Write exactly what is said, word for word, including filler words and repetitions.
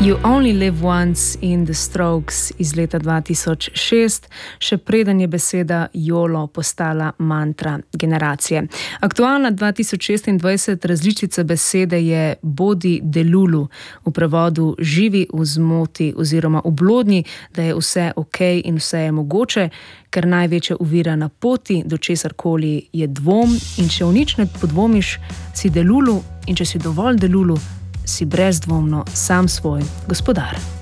You Only Live Once in The Strokes iz leta dva tisoč šest, še preden je beseda YOLO postala mantra generacije. Aktualna dva tisoč šestindvajset različica besede je Bodi delulu, v prevodu živi v zmoti oziroma v blodnji, da je vse ok in vse je mogoče, ker največja ovira na poti do česarkoli je dvom in če v nič ne podvomiš, si delulu in če si dovolj delulu, si brezdvomno sam svoj gospodar.